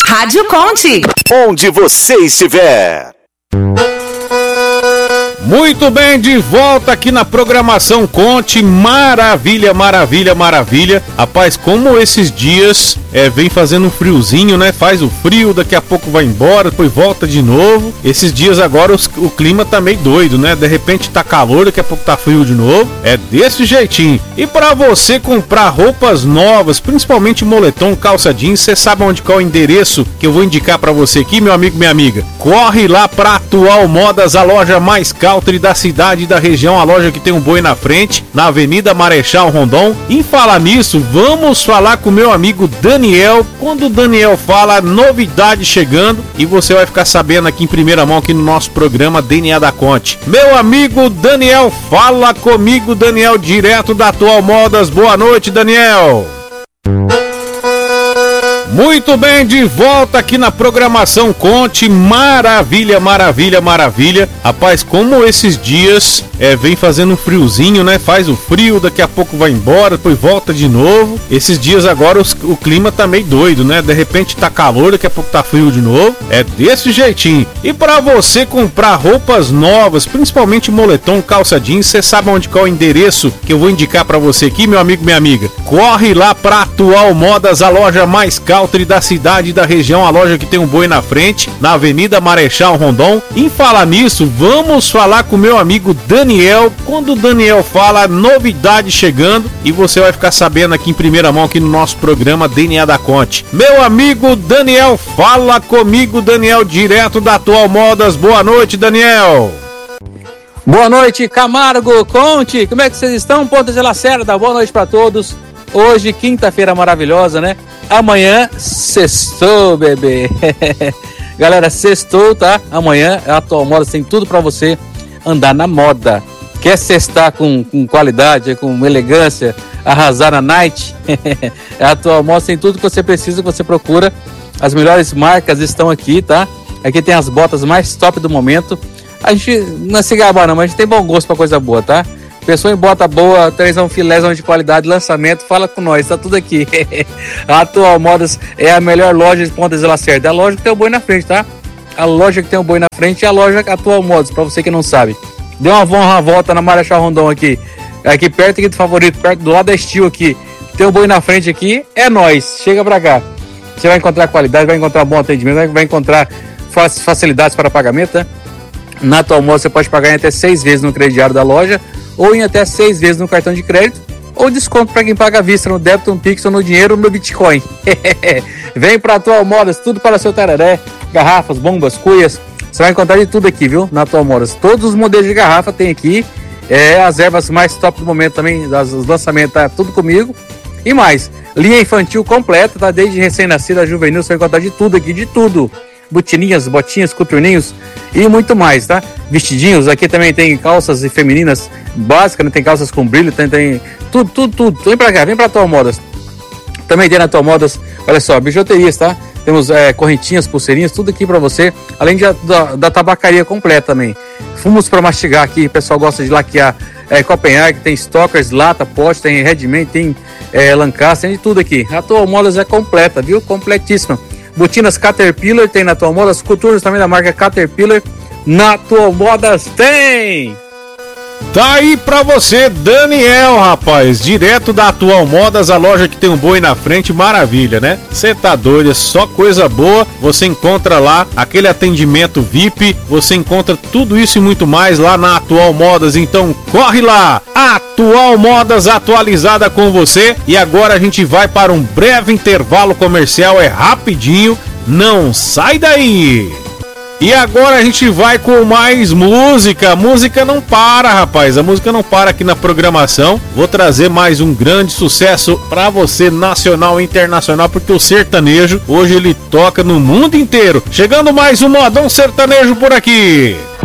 Rádio Conte. Onde você estiver. Muito bem, de volta aqui na programação Conte. Maravilha, maravilha, maravilha. Rapaz, como esses dias vem fazendo um friozinho, né? Faz o frio, daqui a pouco vai embora, depois volta de novo. Esses dias agora o clima tá meio doido, né? De repente tá calor, daqui a pouco tá frio de novo. É desse jeitinho. E pra você comprar roupas novas, principalmente moletom, calça jeans, você sabe onde qual é o endereço que eu vou indicar pra você aqui, meu amigo, minha amiga? Corre lá pra Atual Modas, a loja mais country da cidade e da região, a loja que tem um boi na frente, na Avenida Marechal Rondon. Em falar nisso, vamos falar com meu amigo Daniel. Quando o Daniel fala, novidade chegando, e você vai ficar sabendo aqui em primeira mão aqui no nosso programa DNA da Conte. Meu amigo Daniel, fala comigo, Daniel, direto da Atual Modas. Boa noite, Daniel. Muito bem, de volta aqui na programação Conte. Maravilha, maravilha, maravilha. Rapaz, como esses dias vem fazendo um friozinho, né? Faz o frio, daqui a pouco vai embora, depois volta de novo. Esses dias agora o clima tá meio doido, né? De repente tá calor, daqui a pouco tá frio de novo. É desse jeitinho. E pra você comprar roupas novas, principalmente moletom, calça jeans, você sabe onde qual é o endereço que eu vou indicar pra você aqui, meu amigo, minha amiga? Corre lá pra Atual Modas, a loja mais country da cidade e da região, a loja que tem um boi na frente, na Avenida Marechal Rondon. Em falar nisso, vamos falar com meu amigo Daniel. Quando o Daniel fala, novidade chegando, e você vai ficar sabendo aqui em primeira mão aqui no nosso programa DNA da Conte. Meu amigo Daniel, fala comigo, Daniel, direto da Atual Modas. Boa noite, Daniel. Boa noite, Camargo, Conte, como é que vocês estão? Ponta de Lacerda, boa noite para todos. Hoje, quinta-feira maravilhosa, né? Amanhã, sextou, bebê. Galera, sextou, tá? Amanhã, a Atual Modas tem tudo pra você andar na moda. Quer sextar com qualidade, com elegância, arrasar na night? A Atual Modas tem tudo que você precisa, que você procura. As melhores marcas estão aqui, tá? Aqui tem as botas mais top do momento. A gente não é se gabar não, mas a gente tem bom gosto pra coisa boa, tá? Pessoa em bota boa, trêsão filézão de qualidade, lançamento, fala com nós, tá tudo aqui. A Atual Modas é a melhor loja de Ponta de Lacerda. É a loja que tem o boi na frente, tá? A loja que tem o boi na frente é a loja Atual Modas, pra você que não sabe. Dê uma volta na Marechal Rondon aqui perto aqui do Favorito, perto do lado da Estil aqui. Tem o boi na frente aqui, é nós. Chega pra cá. Você vai encontrar qualidade, vai encontrar bom atendimento, vai encontrar facilidades para pagamento, né? Na Atual Modas você pode pagar em até 6 vezes no crediário da loja, ou em até 6 vezes no cartão de crédito, ou desconto para quem paga à vista no débito, no Pix ou no dinheiro ou no Bitcoin. Vem para Atual Modas, tudo para seu tararé, garrafas, bombas, cuias, você vai encontrar de tudo aqui, viu? Na Atual Modas, todos os modelos de garrafa tem aqui, as ervas mais top do momento também, os lançamentos, tá tudo comigo, e mais, linha infantil completa, tá? Desde recém-nascida a juvenil, você vai encontrar de tudo aqui, de tudo. Botininhas, botinhas, coturninhos e muito mais, tá? Vestidinhos, aqui também tem calças femininas básicas, né? Tem calças com brilho, tem tudo. Vem pra cá, vem pra Atual Modas. Também tem na Atual Modas, olha só, bijuterias, tá? Temos correntinhas, pulseirinhas, tudo aqui pra você, além da tabacaria completa também. Fumos pra mastigar aqui, o pessoal gosta de laquear Copenhague, tem Stockers, lata, pote, tem Redman, tem Lancaster, tem de tudo aqui. A Atual Modas é completa, viu? Completíssima. Botinas Caterpillar tem na Atual Modas, coturnos também da marca Caterpillar, na Atual Modas tem! Tá aí pra você, Daniel, rapaz, direto da Atual Modas, a loja que tem um boi na frente, maravilha, né? Você tá doido, é só coisa boa, você encontra lá aquele atendimento VIP, você encontra tudo isso e muito mais lá na Atual Modas, então corre lá! Atual Modas atualizada com você, e agora a gente vai para um breve intervalo comercial, é rapidinho, não sai daí! E agora a gente vai com mais música. A música não para, rapaz. A música não para aqui na programação. Vou trazer mais um grande sucesso pra você, nacional e internacional, porque o sertanejo hoje ele toca no mundo inteiro. Chegando mais um Modão Sertanejo por aqui.